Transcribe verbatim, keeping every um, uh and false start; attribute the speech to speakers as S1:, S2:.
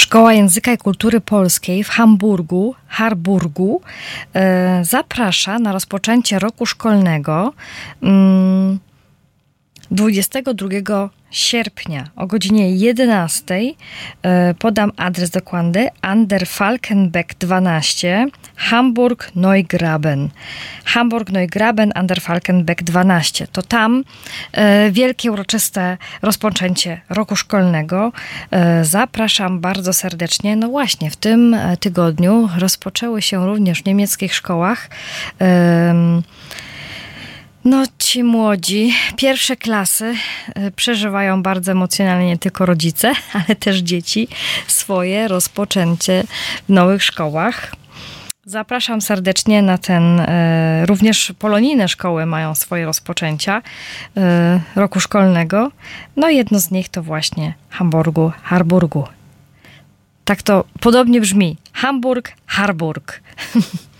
S1: Szkoła Języka i Kultury Polskiej w Hamburgu, Harburgu e, zaprasza na rozpoczęcie roku szkolnego mm, dwudziestego drugiego sierpnia o godzinie jedenastej. E, podam adres dokładny: An der Falkenbeck dwanaście, Hamburg Neugraben. Hamburg Neugraben, An der Falkenbeck dwanaście. To tam e, wielkie uroczyste rozpoczęcie roku szkolnego. E, zapraszam bardzo serdecznie. No właśnie, w tym tygodniu rozpoczęły się również w niemieckich szkołach e, No, ci młodzi, pierwsze klasy y, przeżywają bardzo emocjonalnie nie tylko rodzice, ale też dzieci swoje rozpoczęcie w nowych szkołach. Zapraszam serdecznie na ten, y, również polonijne szkoły mają swoje rozpoczęcia y, roku szkolnego. No i jedno z nich to właśnie Hamburgu, Harburgu. Tak to podobnie brzmi. Hamburg, Harburg.